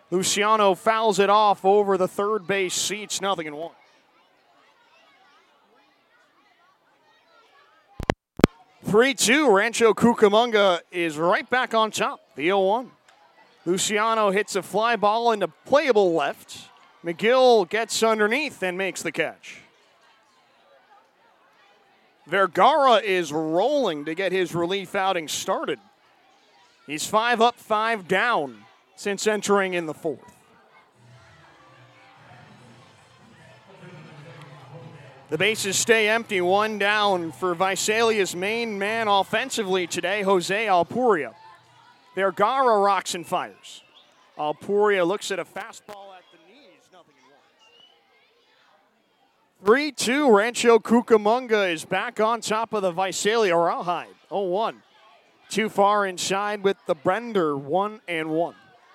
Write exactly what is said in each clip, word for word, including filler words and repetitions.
Luciano fouls it off over the third base seats, nothing and one. three two, Rancho Cucamonga is right back on top, the oh one. Luciano hits a fly ball into playable left. McGill gets underneath and makes the catch. Vergara is rolling to get his relief outing started. He's five up, five down since entering in the fourth. The bases stay empty, one down for Visalia's main man offensively today, Jose Alpuria. Vergara rocks and fires. Alpuria looks at a fastball at the knees, nothing in one. three two, Rancho Cucamonga is back on top of the Visalia Rawhide, oh one. Too far inside with the Brender, one and one.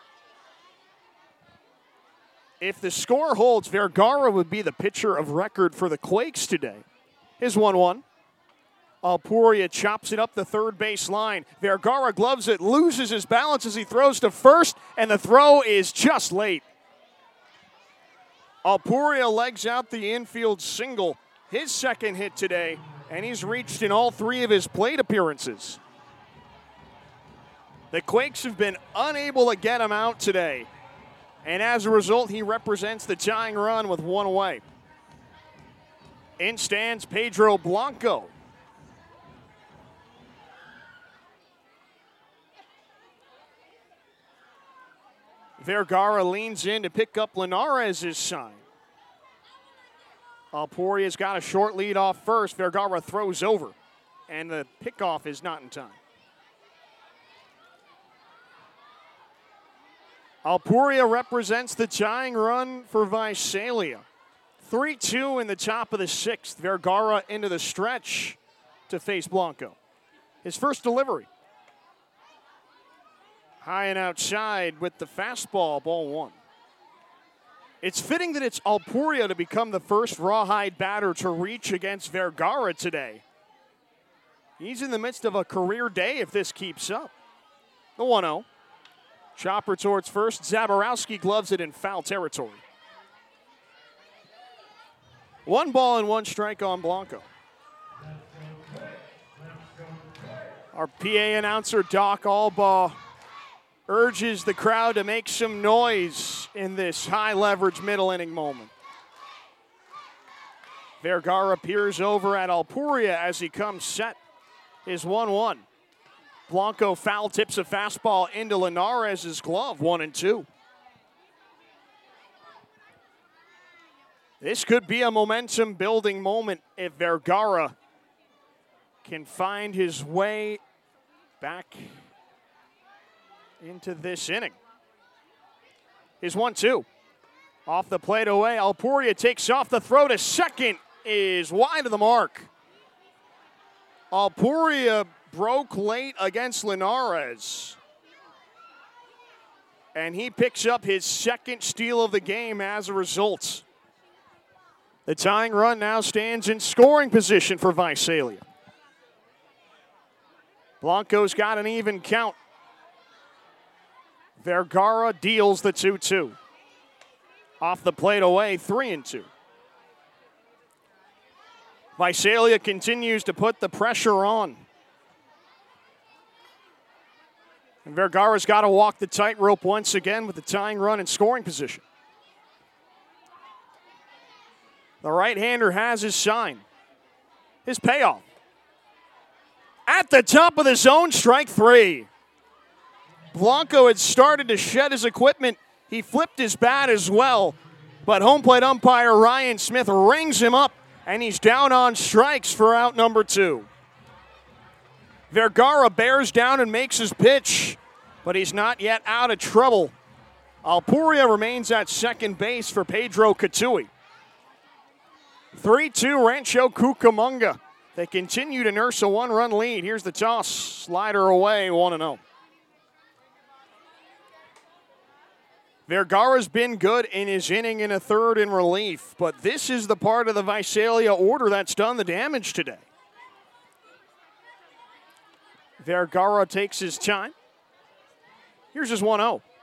If the score holds, Vergara would be the pitcher of record for the Quakes today. His one one. Alpuria chops it up the third base line. Vergara gloves it, loses his balance as he throws to first, and the throw is just late. Alpuria legs out the infield single, his second hit today, and he's reached in all three of his plate appearances. The Quakes have been unable to get him out today. And as a result, he represents the tying run with one away. In stands Pedro Blanco. Vergara leans in to pick up Linares' sign. Alpuria's got a short lead off first. Vergara throws over, and the pickoff is not in time. Alpuria represents the tying run for Visalia. three two in the top of the sixth. Vergara into the stretch to face Blanco. His first delivery. High and outside with the fastball, ball one. It's fitting that it's Alpuria to become the first Rawhide batter to reach against Vergara today. He's in the midst of a career day if this keeps up. The one oh. Chopper towards first. Zaborowski gloves it in foul territory. One ball and one strike on Blanco. Our P A announcer, Doc Albaugh, urges the crowd to make some noise in this high-leverage middle-inning moment. Vergara peers over at Alpuria as he comes set. His one one. Blanco foul tips a fastball into Linares' glove, one and two. This could be a momentum-building moment if Vergara can find his way back into this inning. His one two. Off the plate away, Alpuria takes off. The throw to second is wide of the mark. Alpuria broke late against Linares. And he picks up his second steal of the game as a result. The tying run now stands in scoring position for Visalia. Blanco's got an even count. Vergara deals the two two. Off the plate away, three and two. Visalia continues to put the pressure on. And Vergara's got to walk the tightrope once again with the tying run in scoring position. The right-hander has his sign. His payoff. At the top of the zone, strike three. Blanco had started to shed his equipment. He flipped his bat as well. But home plate umpire Ryan Smith rings him up, and he's down on strikes for out number two. Vergara bears down and makes his pitch, but he's not yet out of trouble. Alpuria remains at second base for Pedro Catui. three two Rancho Cucamonga. They continue to nurse a one-run lead. Here's the toss. Slider away, one and oh. Vergara's been good in his inning in a third in relief, but this is the part of the Visalia order that's done the damage today. Vergara takes his time. Here's his one oh.